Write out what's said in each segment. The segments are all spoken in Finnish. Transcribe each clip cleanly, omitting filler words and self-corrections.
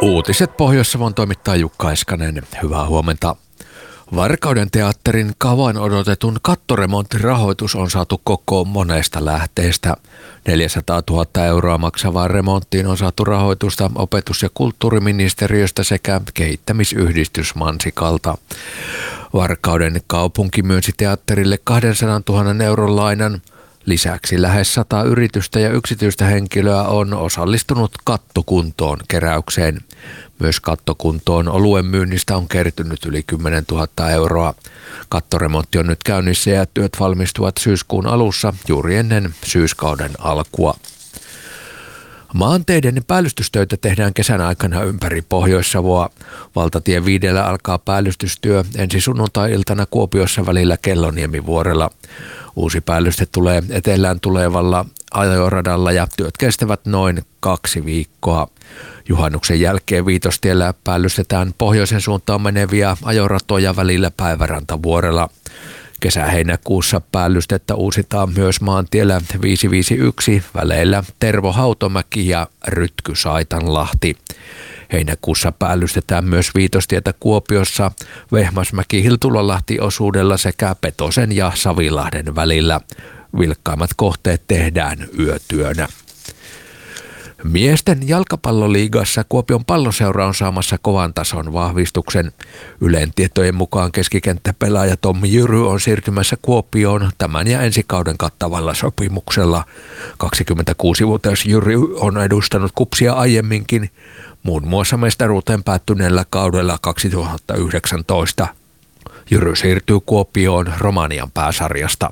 Uutiset Pohjois-Savon toimittaa Jukka Eskanen. Hyvää huomenta. Varkauden teatterin kauan odotetun kattoremonttirahoitus on saatu kokoon monesta lähteestä. 400 000 euroa maksavaan remonttiin on saatu rahoitusta opetus- ja kulttuuriministeriöstä sekä kehittämisyhdistys Mansikalta. Varkauden kaupunki myönsi teatterille 200 000 euron lainan. Lisäksi lähes 100 yritystä ja yksityistä henkilöä on osallistunut kattokuntoon keräykseen. Myös kattokuntoon oluen myynnistä on kertynyt yli 10 000 euroa. Kattoremontti on nyt käynnissä ja työt valmistuvat syyskuun alussa juuri ennen syyskauden alkua. Maanteiden päällystystöitä tehdään kesän aikana ympäri Pohjois-Savoa. Valtatie 5 alkaa päällystystyö ensi sunnuntai-iltana Kuopiossa välillä Kelloniemi-vuorella. Uusi päällyste tulee etelään tulevalla ajoradalla ja työt kestävät noin 2 viikkoa. Juhannuksen jälkeen Viitostiellä päällystetään pohjoisen suuntaan meneviä ajoratoja välillä Päivärantavuorella. Kesä-heinäkuussa päällystettä uusitaan myös maantiellä 551 väleillä Tervo-Hautomäki ja Rytky-Saitanlahti. Heinäkuussa päällystetään myös Viitostietä Kuopiossa Vehmasmäki-Hiltulalahti-osuudella sekä Petosen ja Savilahden välillä. Vilkkaimmat kohteet tehdään yötyönä. Miesten jalkapalloliigassa Kuopion Palloseura on saamassa kovan tason vahvistuksen. Ylen tietojen mukaan keskikenttäpelaaja Tommi Jyry on siirtymässä Kuopioon tämän ja ensi kauden kattavalla sopimuksella. 26-vuotias Jyry on edustanut KuPSia aiemminkin, muun muassa mestaruuteen päättyneellä kaudella 2019. Jyry siirtyy Kuopioon Romanian pääsarjasta.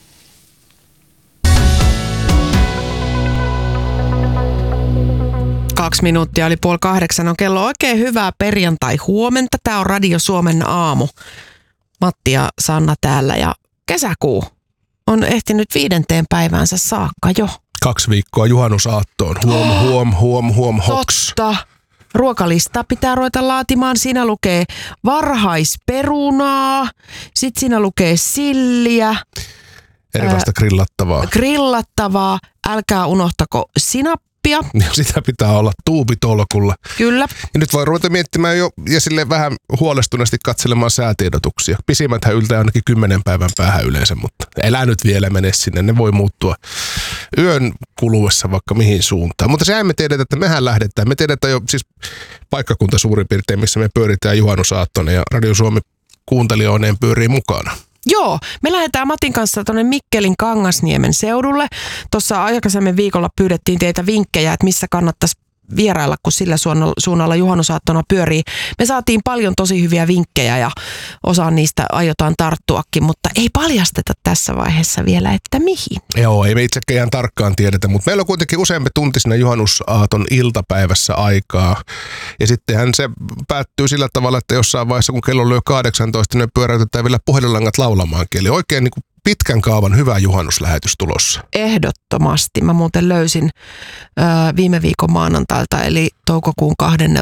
Kaksi minuuttia oli 7:30 on kello. Oikein hyvää perjantai-huomenta. Tämä on Radio Suomen aamu. Matti ja Sanna täällä ja kesäkuu on ehtinyt 5. päiväänsä saakka jo. 2 viikkoa juhannusaattoon. Huom, hoks. Totta. Ruokalista pitää ruveta laatimaan. Siinä lukee varhaisperunaa, sitten siinä lukee silliä. Erilaista Grillattavaa. Älkää unohtako sinappia. Sitä pitää olla tuubitolkulla. Kyllä. Ja nyt voi ruveta miettimään jo ja sille vähän huolestuneesti katselemaan säätiedotuksia. Pisimmät yltää ainakin 10 päivän päähän yleensä, mutta elää nyt vielä mene sinne. Ne voi muuttua yön kuluessa vaikka mihin suuntaan. Mutta sehän me tiedetään, että mehän lähdetään. Me tiedetään jo siis paikkakunta suurin piirtein, missä me pyöritään juhannusaattona ja Radio Suomi kuuntelijoineen pyörii mukana. Joo, me lähdetään Matin kanssa tuonne Mikkelin Kangasniemen seudulle. Tuossa aikaisemmin viikolla pyydettiin teitä vinkkejä, että missä kannattaisi vierailla, kun sillä suunnalla juhannusaattona pyörii. Me saatiin paljon tosi hyviä vinkkejä ja osaan niistä aiotaan tarttuakin, mutta ei paljasteta tässä vaiheessa vielä, että mihin. Joo, ei me itsekään ihan tarkkaan tiedetä, mutta meillä on kuitenkin useampi tunti siinä juhannusaaton iltapäivässä aikaa. Ja sittenhän se päättyy sillä tavalla, että jossain vaiheessa, kun kello lyö 18, niin pyöräytetään vielä puhelinlangat laulamaankin. Eli oikein niin kuin pitkän kaavan hyvä juhannuslähetys tulossa. Ehdottomasti. Mä muuten löysin viime viikon maanantailta, eli toukokuun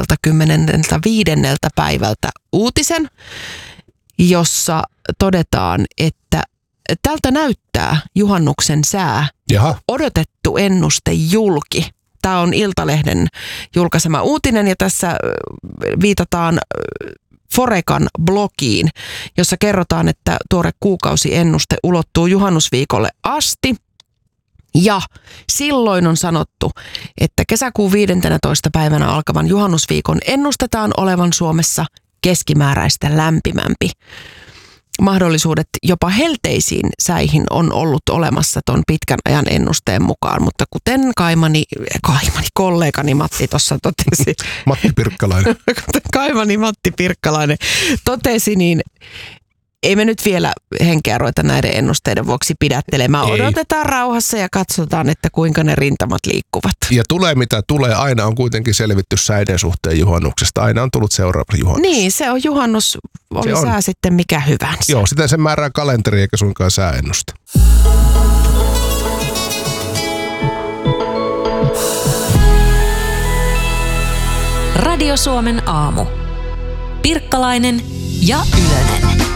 25. päivältä uutisen, jossa todetaan, että tältä näyttää juhannuksen sää. Jaha. Odotettu ennuste julki. Tämä on Iltalehden julkaisema uutinen ja tässä viitataan Forecan blogiin, jossa kerrotaan, että tuore kuukausiennuste ulottuu juhannusviikolle asti. Ja silloin on sanottu, että kesäkuun 15. päivänä alkavan juhannusviikon ennustetaan olevan Suomessa keskimääräistä lämpimämpi. Mahdollisuudet jopa helteisiin säihin on ollut olemassa ton pitkän ajan ennusteen mukaan, mutta kuten kollegani Matti tuossa totesi. Matti Pirkkalainen. Kuten Matti Pirkkalainen totesi, niin ei me nyt vielä henkeä ruveta näiden ennusteiden vuoksi pidättelemään. Ei. Odotetaan rauhassa ja katsotaan, että kuinka ne rintamat liikkuvat. Ja tulee mitä tulee, aina on kuitenkin selvitty säiden suhteen juhannuksesta. Aina on tullut seuraava juhannus. Niin, se on juhannus, oli sää sitten mikä hyvänsä. Joo, sitä se määrää kalenteri eikä suinkaan sääennuste. Radio Suomen aamu. Pirkkalainen ja Ylönen.